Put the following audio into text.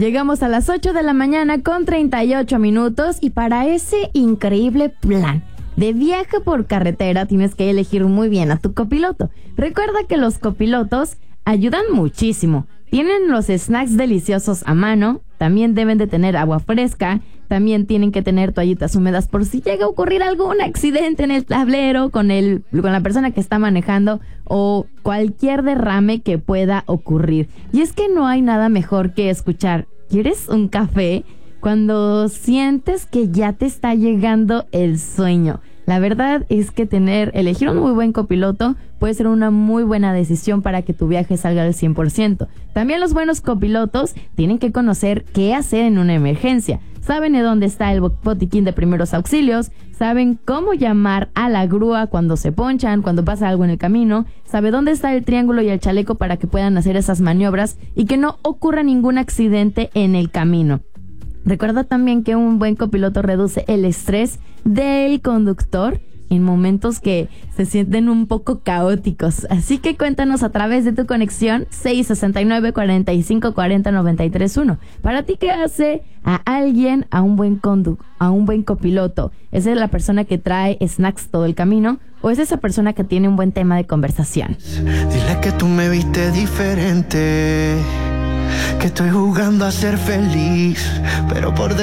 Llegamos a las 8 de la mañana con 38 minutos y para ese increíble plan de viaje por carretera tienes que elegir muy bien a tu copiloto. Recuerda que los copilotos ayudan muchísimo. Tienen los snacks deliciosos a mano, también deben de tener agua fresca, también tienen que tener toallitas húmedas por si llega a ocurrir algún accidente en el tablero con la persona que está manejando o cualquier derrame que pueda ocurrir. Y es que no hay nada mejor que escuchar ¿quieres un café? Cuando sientes que ya te está llegando el sueño. La verdad es que elegir un muy buen copiloto puede ser una muy buena decisión para que tu viaje salga al 100%. También los buenos copilotos tienen que conocer qué hacer en una emergencia. Saben de dónde está el botiquín de primeros auxilios, saben cómo llamar a la grúa cuando se ponchan, cuando pasa algo en el camino, sabe dónde está el triángulo y el chaleco para que puedan hacer esas maniobras y que no ocurra ningún accidente en el camino. Recuerda también que un buen copiloto reduce el estrés del conductor en momentos que se sienten un poco caóticos. Así que cuéntanos a través de tu conexión 669-4540-931. Para ti, ¿qué hace a un buen copiloto? ¿Es la persona que trae snacks todo el camino o es esa persona que tiene un buen tema de conversación? Dile que tú me viste diferente, que estoy jugando a ser feliz, pero por